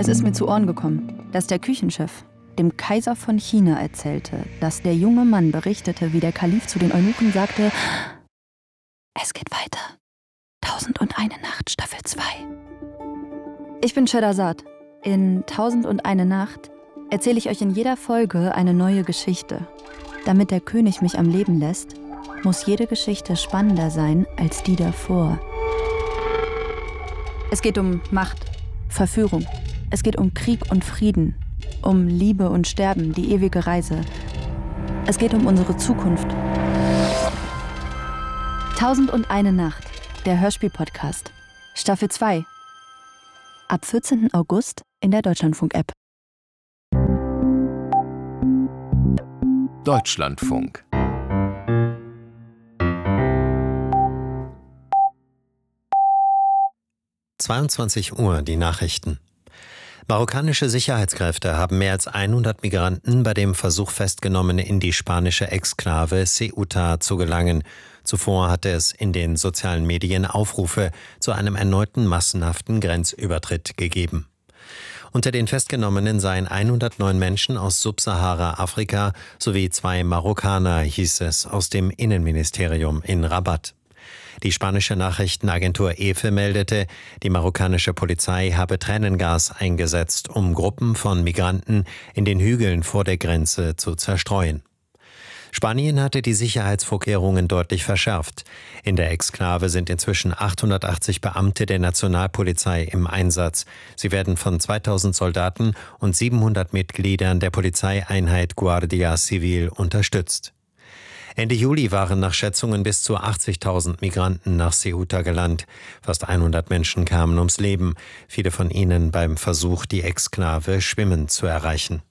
Es ist mir zu Ohren gekommen, dass der Küchenchef dem Kaiser von China erzählte, dass der junge Mann berichtete, wie der Kalif zu den Eunuchen sagte: Es geht weiter. 1001 Nacht, Staffel 2. Ich bin Scheherazad. In 1001 Nacht erzähle ich euch in jeder Folge eine neue Geschichte. Damit der König mich am Leben lässt, muss jede Geschichte spannender sein als die davor. Es geht um Macht, Verführung. Es geht um Krieg und Frieden, um Liebe und Sterben, die ewige Reise. Es geht um unsere Zukunft. 1001 Nacht, der Hörspiel-Podcast, Staffel 2. Ab 14. August in der Deutschlandfunk-App. Deutschlandfunk. Uhr, die Nachrichten. Marokkanische Sicherheitskräfte haben mehr als 100 Migranten bei dem Versuch festgenommen, in die spanische Exklave Ceuta zu gelangen. Zuvor hatte es in den sozialen Medien Aufrufe zu einem erneuten massenhaften Grenzübertritt gegeben. Unter den Festgenommenen seien 109 Menschen aus Subsahara-Afrika sowie 2 Marokkaner, hieß es aus dem Innenministerium in Rabat. Die spanische Nachrichtenagentur EFE meldete, die marokkanische Polizei habe Tränengas eingesetzt, um Gruppen von Migranten in den Hügeln vor der Grenze zu zerstreuen. Spanien hatte die Sicherheitsvorkehrungen deutlich verschärft. In der Exklave sind inzwischen 880 Beamte der Nationalpolizei im Einsatz. Sie werden von 2000 Soldaten und 700 Mitgliedern der Polizeieinheit Guardia Civil unterstützt. Ende Juli waren nach Schätzungen bis zu 80.000 Migranten nach Ceuta gelandet. Fast 100 Menschen kamen ums Leben, viele von ihnen beim Versuch, die Exklave schwimmend zu erreichen.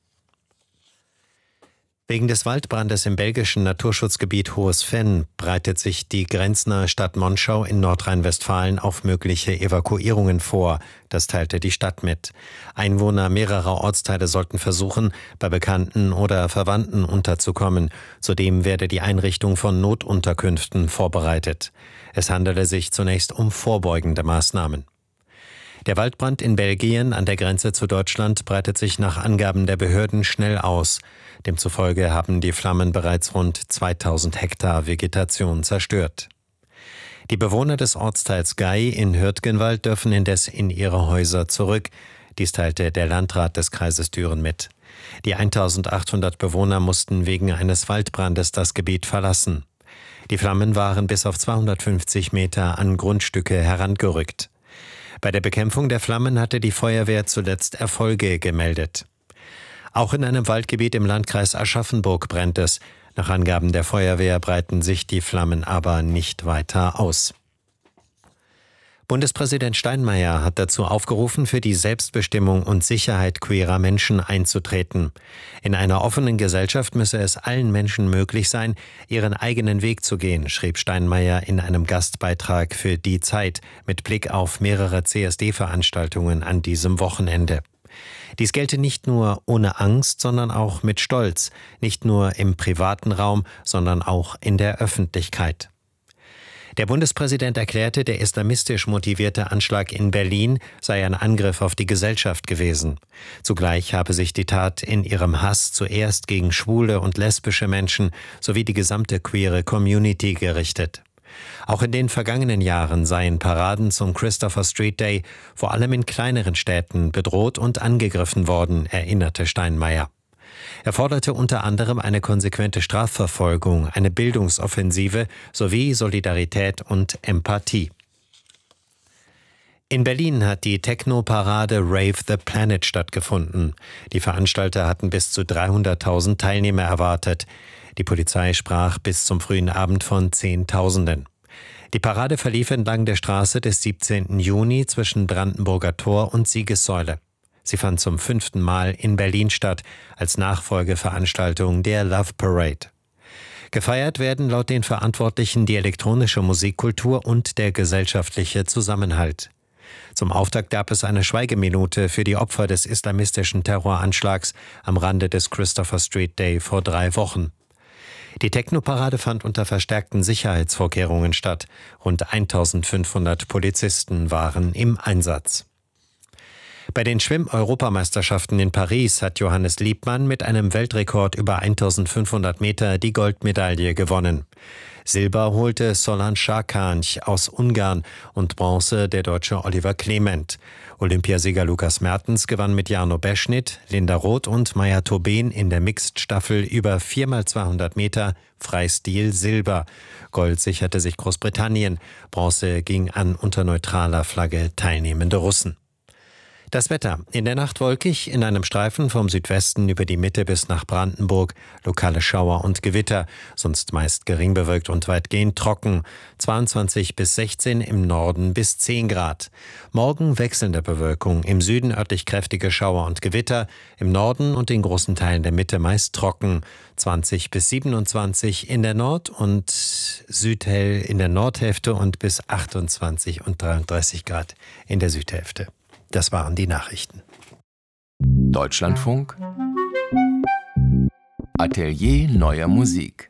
Wegen des Waldbrandes im belgischen Naturschutzgebiet Hohes Venn breitet sich die grenznahe Stadt Monschau in Nordrhein-Westfalen auf mögliche Evakuierungen vor. Das teilte die Stadt mit. Einwohner mehrerer Ortsteile sollten versuchen, bei Bekannten oder Verwandten unterzukommen. Zudem werde die Einrichtung von Notunterkünften vorbereitet. Es handele sich zunächst um vorbeugende Maßnahmen. Der Waldbrand in Belgien an der Grenze zu Deutschland breitet sich nach Angaben der Behörden schnell aus. Demzufolge haben die Flammen bereits rund 2000 Hektar Vegetation zerstört. Die Bewohner des Ortsteils Gay in Hürtgenwald dürfen indes in ihre Häuser zurück. Dies teilte der Landrat des Kreises Düren mit. Die 1800 Bewohner mussten wegen eines Waldbrandes das Gebiet verlassen. Die Flammen waren bis auf 250 Meter an Grundstücke herangerückt. Bei der Bekämpfung der Flammen hatte die Feuerwehr zuletzt Erfolge gemeldet. Auch in einem Waldgebiet im Landkreis Aschaffenburg brennt es. Nach Angaben der Feuerwehr breiten sich die Flammen aber nicht weiter aus. Bundespräsident Steinmeier hat dazu aufgerufen, für die Selbstbestimmung und Sicherheit queerer Menschen einzutreten. In einer offenen Gesellschaft müsse es allen Menschen möglich sein, ihren eigenen Weg zu gehen, schrieb Steinmeier in einem Gastbeitrag für Die Zeit mit Blick auf mehrere CSD-Veranstaltungen an diesem Wochenende. Dies gelte nicht nur ohne Angst, sondern auch mit Stolz, nicht nur im privaten Raum, sondern auch in der Öffentlichkeit. Der Bundespräsident erklärte, der islamistisch motivierte Anschlag in Berlin sei ein Angriff auf die Gesellschaft gewesen. Zugleich habe sich die Tat in ihrem Hass zuerst gegen schwule und lesbische Menschen sowie die gesamte queere Community gerichtet. Auch in den vergangenen Jahren seien Paraden zum Christopher Street Day vor allem in kleineren Städten bedroht und angegriffen worden, erinnerte Steinmeier. Er forderte unter anderem eine konsequente Strafverfolgung, eine Bildungsoffensive sowie Solidarität und Empathie. In Berlin hat die Techno-Parade Rave the Planet stattgefunden. Die Veranstalter hatten bis zu 300.000 Teilnehmer erwartet. Die Polizei sprach bis zum frühen Abend von Zehntausenden. Die Parade verlief entlang der Straße des 17. Juni zwischen Brandenburger Tor und Siegessäule. Sie fand zum 5. Mal in Berlin statt, als Nachfolgeveranstaltung der Love Parade. Gefeiert werden laut den Verantwortlichen die elektronische Musikkultur und der gesellschaftliche Zusammenhalt. Zum Auftakt gab es eine Schweigeminute für die Opfer des islamistischen Terroranschlags am Rande des Christopher Street Day vor 3 Wochen. Die Techno-Parade fand unter verstärkten Sicherheitsvorkehrungen statt. Rund 1500 Polizisten waren im Einsatz. Bei den Schwimm-Europameisterschaften in Paris hat Johannes Liebmann mit einem Weltrekord über 1500 Meter die Goldmedaille gewonnen. Silber holte Solan Sarkanch aus Ungarn und Bronze der Deutsche Oliver Clement. Olympiasieger Lukas Mertens gewann mit Jarno Beschnitt, Linda Roth und Maja Tobin in der Mixed-Staffel über 4x200 Meter Freistil Silber. Gold sicherte sich Großbritannien. Bronze ging an unter neutraler Flagge teilnehmende Russen. Das Wetter. In der Nacht wolkig, in einem Streifen vom Südwesten über die Mitte bis nach Brandenburg. Lokale Schauer und Gewitter, sonst meist gering bewölkt und weitgehend trocken. 22 bis 16, im Norden bis 10 Grad. Morgen wechselnde Bewölkung, im Süden örtlich kräftige Schauer und Gewitter, im Norden und in großen Teilen der Mitte meist trocken. 20 bis 27 in der Nord- und in der Nordhälfte und bis 28 und 33 Grad in der Südhälfte. Das waren die Nachrichten. Deutschlandfunk Atelier neuer Musik.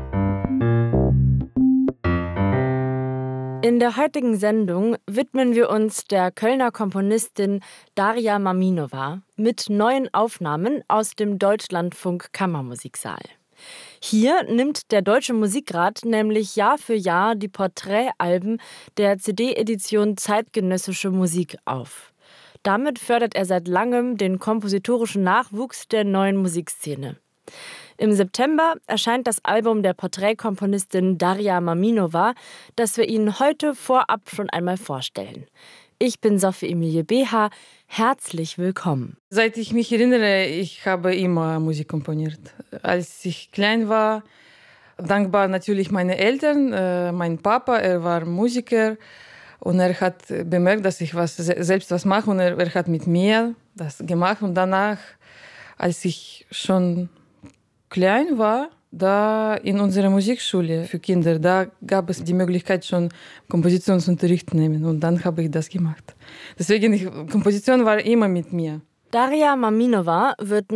In der heutigen Sendung widmen wir uns der Kölner Komponistin Daria Maminová mit neuen Aufnahmen aus dem Deutschlandfunk Kammermusiksaal. Hier nimmt der Deutsche Musikrat nämlich Jahr für Jahr die Porträtalben der CD-Edition Zeitgenössische Musik auf. Damit fördert er seit langem den kompositorischen Nachwuchs der neuen Musikszene. Im September erscheint das Album der Porträtkomponistin Daria Maminová, das wir Ihnen heute vorab schon einmal vorstellen. Ich bin Sophie Emilie Beha. Herzlich willkommen. Seit ich mich erinnere, ich habe immer Musik komponiert. Als ich klein war, dankbar natürlich meinen Eltern, mein Papa, er war Musiker. Und er hat bemerkt, dass ich selbst was mache und er hat mit mir das gemacht. Und danach, als ich schon klein war, da in unserer Musikschule für Kinder, da gab es die Möglichkeit schon Kompositionsunterricht zu nehmen. Und dann habe ich das gemacht. Deswegen, Komposition war immer mit mir. Daria Maminová wird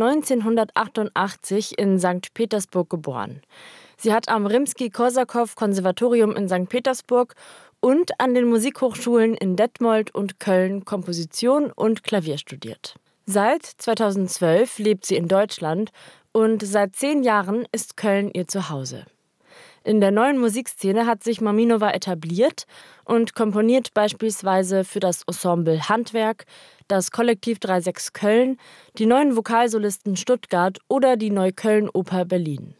1988 in St. Petersburg geboren. Sie hat am Rimski-Korsakow-Konservatorium in St. Petersburg und an den Musikhochschulen in Detmold und Köln Komposition und Klavier studiert. Seit 2012 lebt sie in Deutschland und seit 10 Jahren ist Köln ihr Zuhause. In der neuen Musikszene hat sich Maminová etabliert und komponiert beispielsweise für das Ensemble Handwerk, das Kollektiv 36 Köln, die Neuen Vokalsolisten Stuttgart oder die Neukölln-Oper Berlin.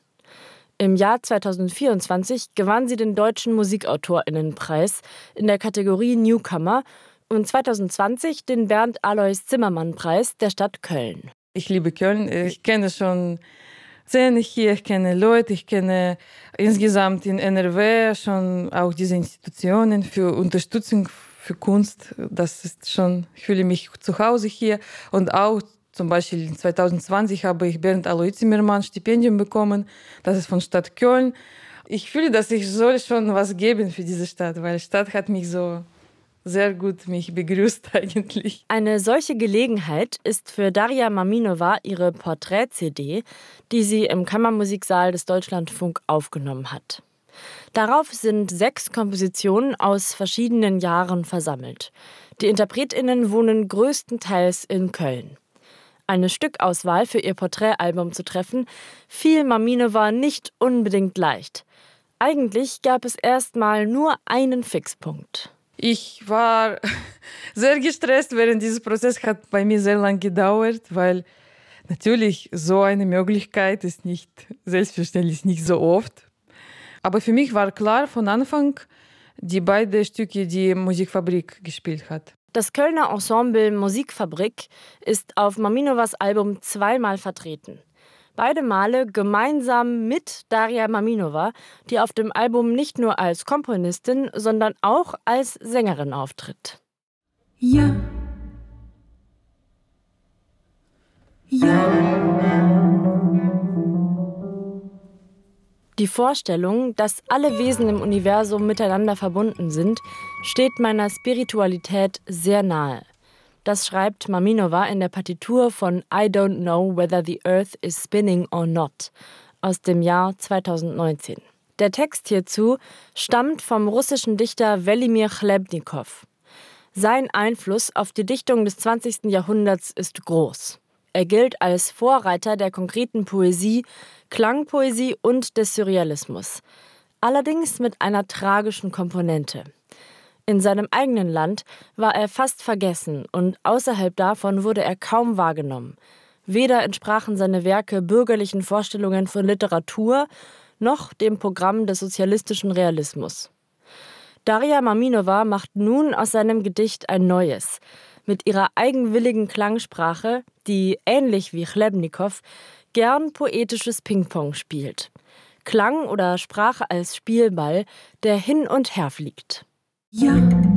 Im Jahr 2024 gewann sie den Deutschen Musikautorinnenpreis in der Kategorie Newcomer und 2020 den Bernd-Alois-Zimmermann-Preis der Stadt Köln. Ich liebe Köln. Ich kenne schon Szene hier, ich kenne Leute, ich kenne insgesamt in NRW schon auch diese Institutionen für Unterstützung für Kunst. Das ist schon, ich fühle mich zu Hause hier und auch zum Beispiel 2020 habe ich Bernd-Alois-Zimmermann-Stipendium bekommen. Das ist von Stadt Köln. Ich fühle, dass ich soll schon was geben für diese Stadt, weil die Stadt hat mich so sehr gut begrüßt eigentlich. Eine solche Gelegenheit ist für Daria Maminová ihre Porträt-CD, die sie im Kammermusiksaal des Deutschlandfunk aufgenommen hat. Darauf sind 6 Kompositionen aus verschiedenen Jahren versammelt. Die InterpretInnen wohnen größtenteils in Köln. Eine Stückauswahl für ihr Porträtalbum zu treffen, fiel Maminová nicht unbedingt leicht. Eigentlich gab es erstmal nur einen Fixpunkt. Ich war sehr gestresst während dieses Prozesses, hat bei mir sehr lange gedauert, weil natürlich so eine Möglichkeit ist nicht selbstverständlich, nicht so oft. Aber für mich war klar von Anfang, die beiden Stücke, die Musikfabrik gespielt hat. Das Kölner Ensemble Musikfabrik ist auf Maminovás Album 2-mal vertreten. Beide Male gemeinsam mit Daria Maminová, die auf dem Album nicht nur als Komponistin, sondern auch als Sängerin auftritt. Ja. Die Vorstellung, dass alle Wesen im Universum miteinander verbunden sind, steht meiner Spiritualität sehr nahe. Das schreibt Maminová in der Partitur von I Don't Know Whether the Earth is Spinning or Not aus dem Jahr 2019. Der Text hierzu stammt vom russischen Dichter Welimir Chlebnikow. Sein Einfluss auf die Dichtung des 20. Jahrhunderts ist groß. Er gilt als Vorreiter der konkreten Poesie, Klangpoesie und des Surrealismus. Allerdings mit einer tragischen Komponente. In seinem eigenen Land war er fast vergessen und außerhalb davon wurde er kaum wahrgenommen. Weder entsprachen seine Werke bürgerlichen Vorstellungen von Literatur noch dem Programm des sozialistischen Realismus. Daria Maminová macht nun aus seinem Gedicht ein neues. Mit ihrer eigenwilligen Klangsprache, die ähnlich wie Chlebnikow gern poetisches Ping-Pong spielt. Klang oder Sprache als Spielball, der hin und her fliegt. Ja.